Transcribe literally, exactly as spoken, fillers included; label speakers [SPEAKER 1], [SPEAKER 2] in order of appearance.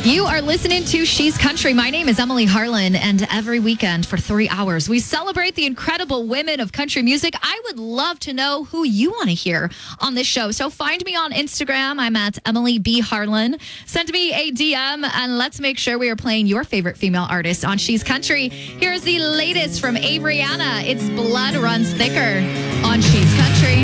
[SPEAKER 1] You are listening to She's Country. My name is Emily Harlan, and every weekend for three hours, we celebrate the incredible women of country music. I would love to know who you want to hear on this show. So find me on Instagram. I'm at Emily B. Harlan. Send me a D M, and let's make sure we are playing your favorite female artist on She's Country. Here's the latest from Averyana. It's Blood Runs Thicker on She's